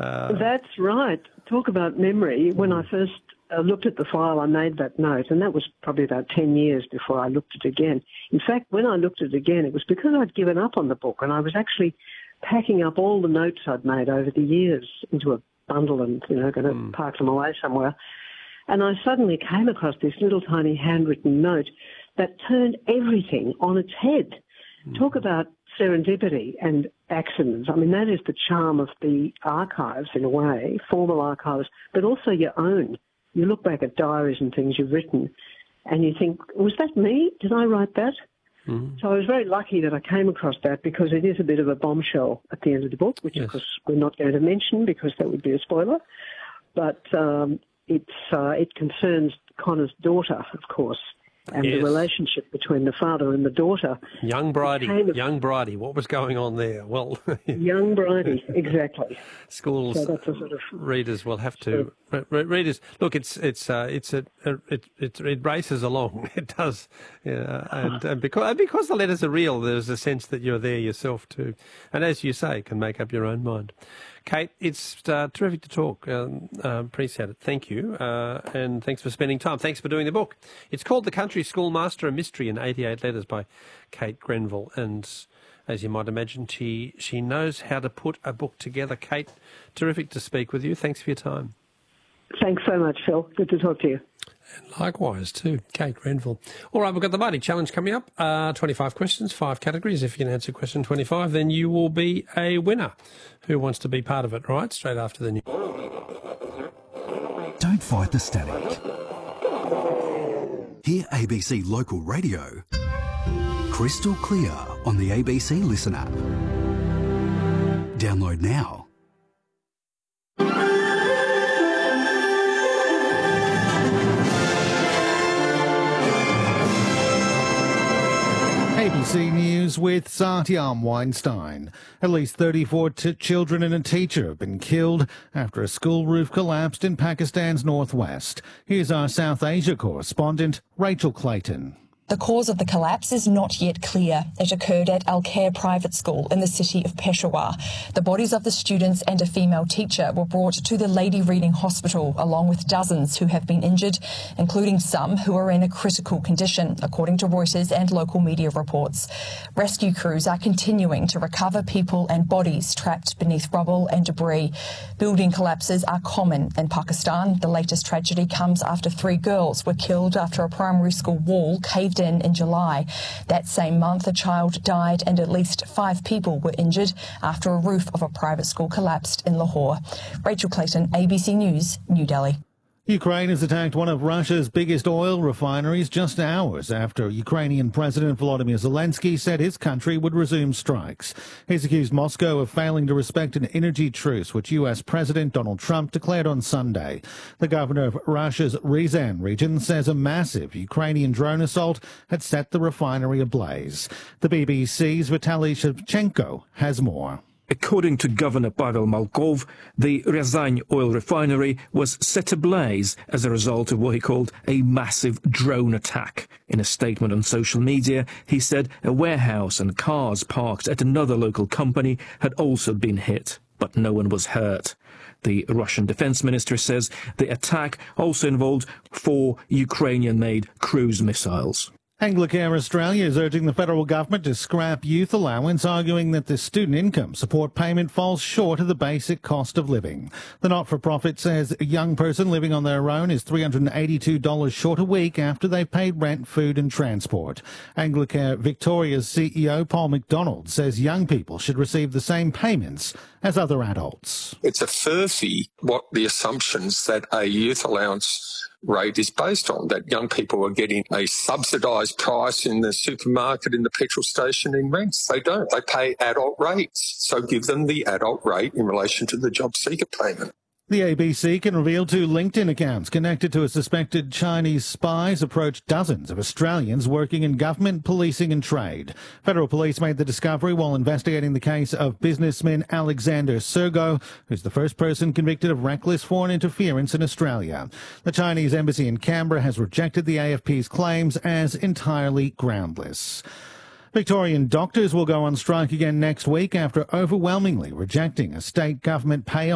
That's right. Talk about memory. When I first looked at the file, I made that note, and that was probably about 10 years before I looked at it again. In fact, when I looked at it again, it was because I'd given up on the book, and I was actually packing up all the notes I'd made over the years into a bundle and, going to park them away somewhere. And I suddenly came across this little tiny handwritten note that turned everything on its head. Talk about serendipity and accidents. I mean, that is the charm of the archives in a way, formal archives, but also your own. You look back at diaries and things you've written and you think, was that me? Did I write that? So I was very lucky that I came across that because it is a bit of a bombshell at the end of the book, which, of course, we're not going to mention because that would be a spoiler. But it concerns Connor's daughter, of course, and the relationship between the father and the daughter. Young Bridie, what was going on there? Well, young Bridie, exactly. Schools, so that's a sort of readers will have to readers. Look, it races along. It does, and because the letters are real, there's a sense that you're there yourself too, and as you say, can make up your own mind. Kate, it's terrific to talk. Appreciate it. Thank you. And thanks for spending time. Thanks for doing the book. It's called The Country Schoolmaster, a Mystery in 88 Letters by Kate Grenville. And as you might imagine, she knows how to put a book together. Kate, terrific to speak with you. Thanks for your time. Thanks so much, Phil. Good to talk to you. And likewise, too, Kate Grenville. All right, we've got the Mighty Challenge coming up. 25 questions, 5 categories. If you can answer question 25, then you will be a winner. Who wants to be part of it, right? Straight after the news. Don't fight the static. Hear ABC Local Radio crystal clear on the ABC Listen app. Download now. ABC News with Satyam Weinstein. At least 34 children and a teacher have been killed after a school roof collapsed in Pakistan's northwest. Here's our South Asia correspondent, Rachel Clayton. The cause of the collapse is not yet clear. It occurred at Al Khair Private School in the city of Peshawar. The bodies of the students and a female teacher were brought to the Lady Reading Hospital, along with dozens who have been injured, including some who are in a critical condition, according to Reuters and local media reports. Rescue crews are continuing to recover people and bodies trapped beneath rubble and debris. Building collapses are common in Pakistan. The latest tragedy comes after 3 girls were killed after a primary school wall caved in July. That same month, a child died and at least 5 people were injured after a roof of a private school collapsed in Lahore. Rachel Clayton, ABC News, New Delhi. Ukraine has attacked one of Russia's biggest oil refineries just hours after Ukrainian President Volodymyr Zelensky said his country would resume strikes. He's accused Moscow of failing to respect an energy truce, which U.S. President Donald Trump declared on Sunday. The governor of Russia's Ryazan region says a massive Ukrainian drone assault had set the refinery ablaze. The BBC's Vitaly Shevchenko has more. According to Governor Pavel Malkov, the Ryazan oil refinery was set ablaze as a result of what he called a massive drone attack. In a statement on social media, he said a warehouse and cars parked at another local company had also been hit, but no one was hurt. The Russian defense minister says the attack also involved 4 Ukrainian-made cruise missiles. Anglicare Australia is urging the federal government to scrap youth allowance, arguing that the student income support payment falls short of the basic cost of living. The not-for-profit says a young person living on their own is $382 short a week after they've paid rent, food and transport. Anglicare Victoria's CEO Paul McDonald says young people should receive the same payments as other adults. It's a furphy what the assumptions that a youth allowance rate is based on, that young people are getting a subsidised price in the supermarket, in the petrol station, in rents. They don't. They pay adult rates. So give them the adult rate in relation to the job seeker payment. The ABC can reveal 2 LinkedIn accounts connected to a suspected Chinese spies approached dozens of Australians working in government, policing and trade. Federal police made the discovery while investigating the case of businessman Alexander Sergo, who's the first person convicted of reckless foreign interference in Australia. The Chinese embassy in Canberra has rejected the AFP's claims as entirely groundless. Victorian doctors will go on strike again next week after overwhelmingly rejecting a state government pay